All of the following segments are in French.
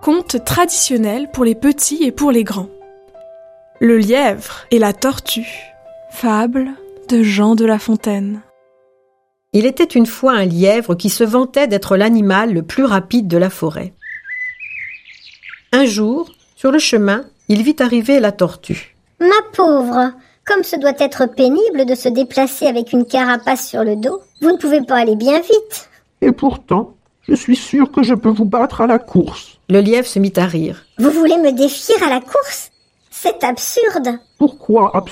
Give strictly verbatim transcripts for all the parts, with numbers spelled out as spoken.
conte traditionnel pour les petits et pour les grands. Le lièvre et la tortue, fable de Jean de La Fontaine. Il était une fois un lièvre qui se vantait d'être l'animal le plus rapide de la forêt. Un jour, sur le chemin, il vit arriver la tortue. « Ma pauvre, comme ce doit être pénible de se déplacer avec une carapace sur le dos, vous ne pouvez pas aller bien vite. » Et pourtant, je suis sûr que je peux vous battre à la course. Le lièvre se mit à rire. « Vous voulez me défier à la course ? C'est absurde. » « Pourquoi absurde ? » ?»«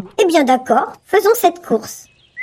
Eh bien d'accord, faisons cette course. »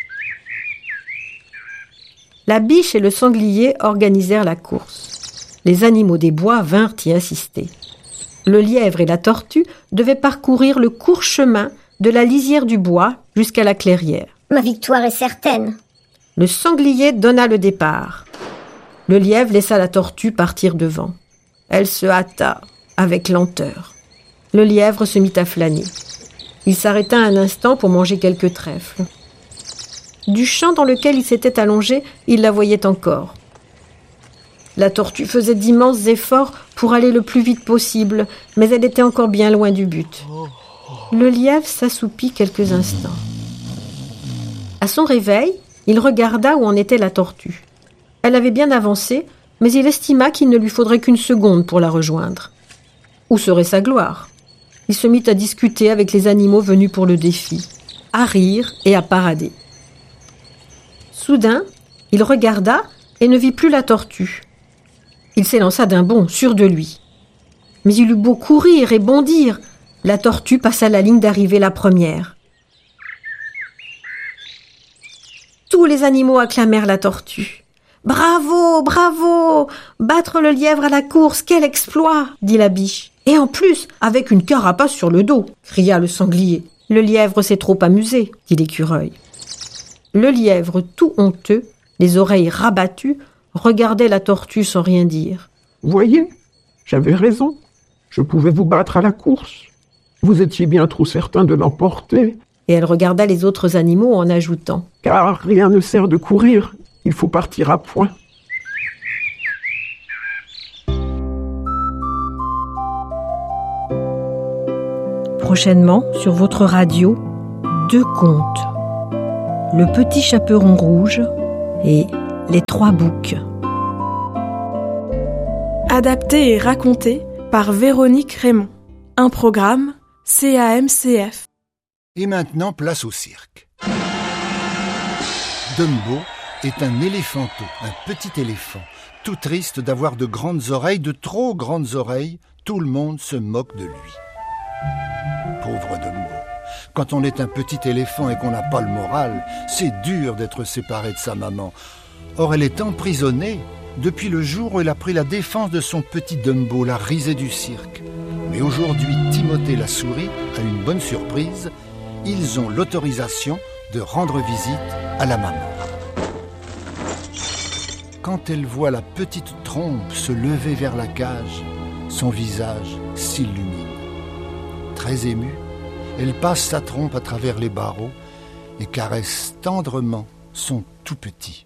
La biche et le sanglier organisèrent la course. Les animaux des bois vinrent y assister. Le lièvre et la tortue devaient parcourir le court chemin de la lisière du bois jusqu'à la clairière. Ma victoire est certaine. Le sanglier donna le départ. Le lièvre laissa la tortue partir devant. Elle se hâta avec lenteur. Le lièvre se mit à flâner. Il s'arrêta un instant pour manger quelques trèfles. Du champ dans lequel il s'était allongé, il la voyait encore. La tortue faisait d'immenses efforts pour aller le plus vite possible, mais elle était encore bien loin du but. Le lièvre s'assoupit quelques instants. À son réveil, il regarda où en était la tortue. Elle avait bien avancé, mais il estima qu'il ne lui faudrait qu'une seconde pour la rejoindre. Où serait sa gloire ? Il se mit à discuter avec les animaux venus pour le défi, à rire et à parader. Soudain, il regarda et ne vit plus la tortue. Il s'élança d'un bond, sûr de lui. Mais il eut beau courir et bondir, la tortue passa la ligne d'arrivée la première. Tous les animaux acclamèrent la tortue. « Bravo, bravo! Battre le lièvre à la course, quel exploit !» dit la biche. « Et en plus, avec une carapace sur le dos !» cria le sanglier. « Le lièvre s'est trop amusé !» dit l'écureuil. Le lièvre, tout honteux, les oreilles rabattues, regardait la tortue sans rien dire. « Voyez, j'avais raison. Je pouvais vous battre à la course. Vous étiez bien trop certain de l'emporter. » Et elle regarda les autres animaux en ajoutant « Car rien ne sert de courir, il faut partir à point. » Prochainement, sur votre radio, deux contes. Le petit chaperon rouge et les trois boucs. Adapté et raconté par Véronique Raymond. Un programme C A M C F. Et maintenant, place au cirque. Dumbo est un éléphanteau, un petit éléphant, tout triste d'avoir de grandes oreilles, de trop grandes oreilles. Tout le monde se moque de lui. Pauvre Dumbo. Quand on est un petit éléphant et qu'on n'a pas le moral, c'est dur d'être séparé de sa maman. Or, elle est emprisonnée depuis le jour où elle a pris la défense de son petit Dumbo, la risée du cirque. Mais aujourd'hui, Timothée la souris a une bonne surprise. Ils ont l'autorisation de rendre visite à la maman. Quand elle voit la petite trompe se lever vers la cage, son visage s'illumine. Très émue, elle passe sa trompe à travers les barreaux et caresse tendrement son tout petit.